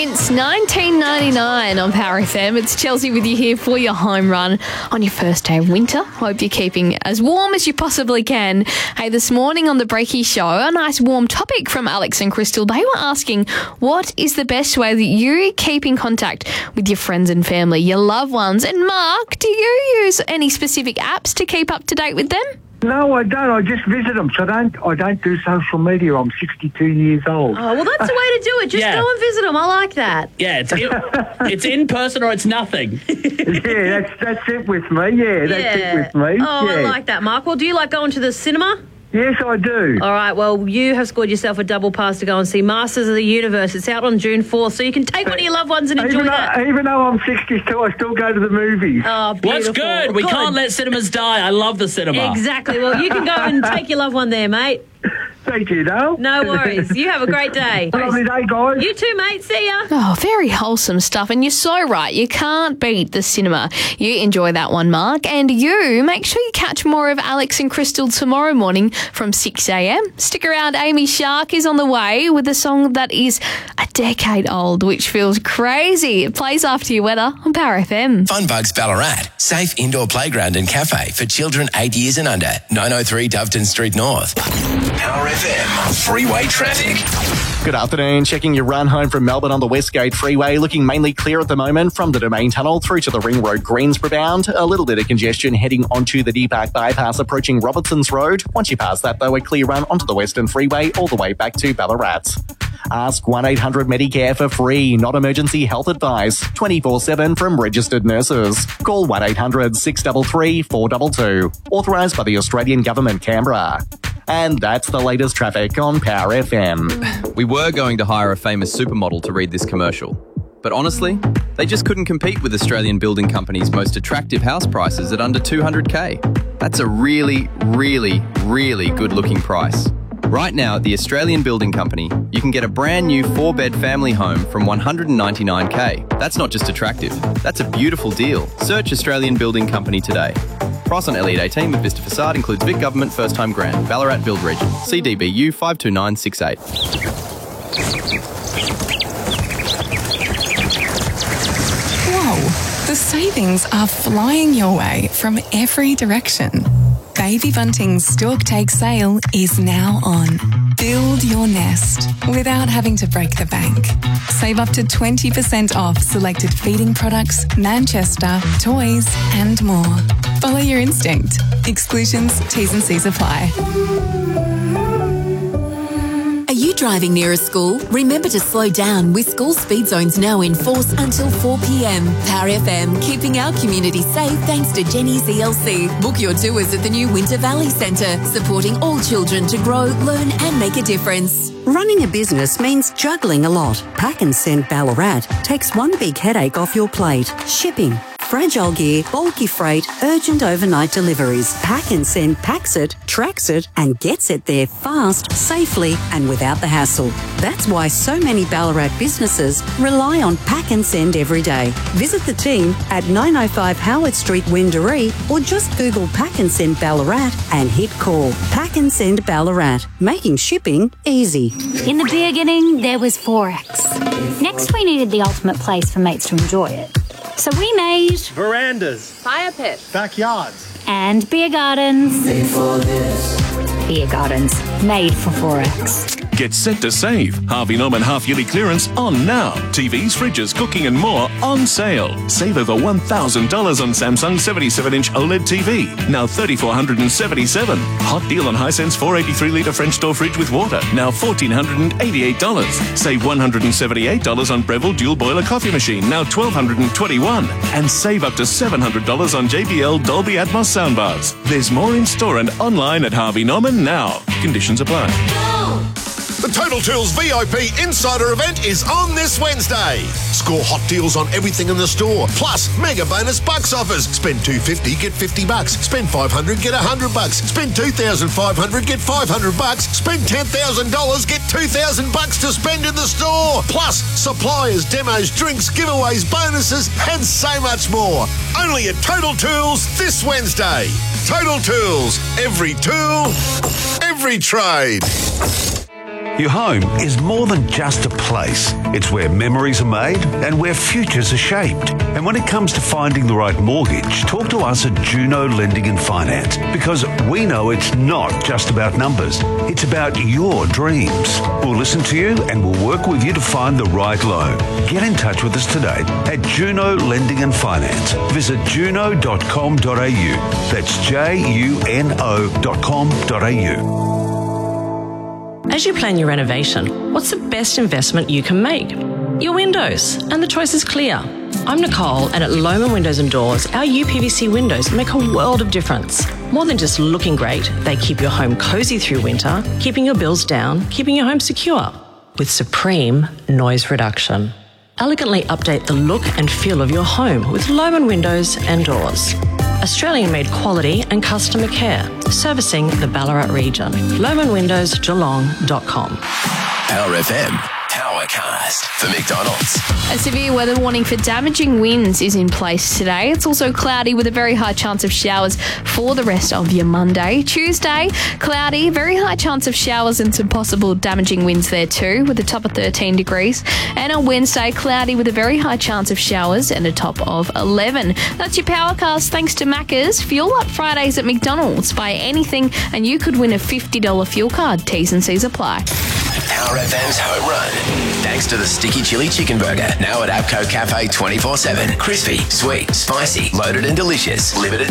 since 1999 on Power FM. It's Chelsea with you here for your home run on your first day of winter. Hope you're keeping as warm as you possibly can. Hey, this morning on the Breaky Show, a nice warm topic from Alex and Crystal. They were asking, what is the best way that you keep in contact with your friends and family, your loved ones? And Mark, do you use any specific apps to keep up to date with them? No, I don't. I just visit them. So I don't do social media. I'm 62 years old. Oh, well, that's the way to do it. Just go and visit them. I like that. Yeah, it's in person or it's nothing. Yeah, that's it with me. Yeah, that's it with me. Oh, yeah. I like that, Mark. Well, do you like going to the cinema? Yes, I do. All right, well, you have scored yourself a double pass to go and see Masters of the Universe. It's out on June 4th, so you can take one of your loved ones and enjoy that. Even though I'm 62, I still go to the movies. Oh, beautiful. What's good? We can't let cinemas die. I love the cinema. Exactly. Well, you can go and take your loved one there, mate. Thank you, Dale. No worries. You have a great day. Lovely day, guys. You too, mate. See ya. Oh, very wholesome stuff. And you're so right. You can't beat the cinema. You enjoy that one, Mark. And you make sure you catch more of Alex and Crystal tomorrow morning from 6 a.m. Stick around. Amy Shark is on the way with a song that is a decade old, which feels crazy. It plays after your weather on Power FM. Funbugs Ballarat. Safe indoor playground and cafe for children 8 years and under. 903 Doveton Street North. Power FM. Freeway traffic. Good afternoon. Checking your run home from Melbourne on the Westgate Freeway. Looking mainly clear at the moment from the Domain Tunnel through to the Ring Road Greensboro bound. A little bit of congestion heading onto the Deepak Bypass approaching Robertson's Road. Once you pass that, though, a clear run onto the Western Freeway all the way back to Ballarat. Ask 1-800-MEDICARE for free, not emergency health advice, 24/7 from registered nurses. Call 1-800-633-422. Authorised by the Australian Government, Canberra. And that's the latest traffic on Power FM. We were going to hire a famous supermodel to read this commercial. But honestly, they just couldn't compete with Australian Building Company's most attractive house prices at under $200K. That's a really, really, really good-looking price. Right now at the Australian Building Company, you can get a brand new 4-bed family home from $199K. That's not just attractive, that's a beautiful deal. Search Australian Building Company today. Price on Elliott 18 with Vista Facade includes Vic Government First Time Grant, Ballarat Build Region, CDBU 52968. Whoa, the savings are flying your way from every direction. Baby Bunting's Stork Take sale is now on. Build your nest without having to break the bank. Save up to 20% off selected feeding products, Manchester, toys and more. Follow your instinct. Exclusions, T's and C's apply. Are you driving near a school? Remember to slow down with school speed zones now in force until 4 p.m. Power FM, keeping our community safe thanks to Jenny's ELC. Book your tours at the new Winter Valley Centre, supporting all children to grow, learn and make a difference. Running a business means juggling a lot. Pack and Send Ballarat takes one big headache off your plate. Shipping. Fragile gear, bulky freight, urgent overnight deliveries. Pack and Send packs it, tracks it and gets it there fast, safely and without the hassle. That's why so many Ballarat businesses rely on Pack and Send every day. Visit the team at 905 Howard Street, Windaree, or just Google Pack and Send Ballarat and hit call. Pack and Send Ballarat, making shipping easy. In the beginning, there was Forex. Next, we needed the ultimate place for mates to enjoy it. So we made verandas, fire pits, backyards, and beer gardens. Made for this. Beer gardens made for Forex. Get set to save. Harvey Norman half-yearly clearance on now. TVs, fridges, cooking and more on sale. Save over $1,000 on Samsung 77-inch OLED TV. Now $3,477. Hot deal on Hisense 483-litre French door fridge with water. Now $1,488. Save $178 on Breville dual boiler coffee machine. Now $1,221. And save up to $700 on JBL Dolby Atmos soundbars. There's more in store and online at Harvey Norman now. Conditions apply. The Total Tools VIP Insider event is on this Wednesday. Score hot deals on everything in the store. Plus, mega bonus bucks offers. Spend $250, get $50. Spend $500, get $100. Spend $2,500, get $500. Spend $10,000, get $2,000 to spend in the store. Plus, suppliers, demos, drinks, giveaways, bonuses, and so much more. Only at Total Tools this Wednesday. Total Tools. Every tool, every trade. Your home is more than just a place. It's where memories are made and where futures are shaped. And when it comes to finding the right mortgage, talk to us at Juno Lending and Finance, because we know it's not just about numbers. It's about your dreams. We'll listen to you and we'll work with you to find the right loan. Get in touch with us today at Juno Lending and Finance. Visit juno.com.au. That's juno.com.au. As you plan your renovation, what's the best investment you can make? Your windows, and the choice is clear. I'm Nicole, and at Lohmann Windows and Doors, our UPVC windows make a world of difference. More than just looking great, they keep your home cosy through winter, keeping your bills down, keeping your home secure. With supreme noise reduction. Elegantly update the look and feel of your home with Lohmann Windows and Doors. Australian-made quality and customer care, servicing the Ballarat region. LoehmannWindowsGeelong.com. Power FM, Powercast for McDonald's. A severe weather warning for damaging winds is in place today. It's also cloudy with a very high chance of showers for the rest of your Monday. Tuesday, cloudy, very high chance of showers and some possible damaging winds there too, with a top of 13 degrees. And on Wednesday, cloudy with a very high chance of showers and a top of 11. That's your Powercast thanks to Macca's. Fuel up Fridays at McDonald's. Buy anything and you could win a $50 fuel card. T's and C's apply. Power FM's home run. Thanks to the Sticky Chili Chicken Burger. Now at Abco Cafe 24/7. Crispy, sweet, spicy, loaded and delicious. Limited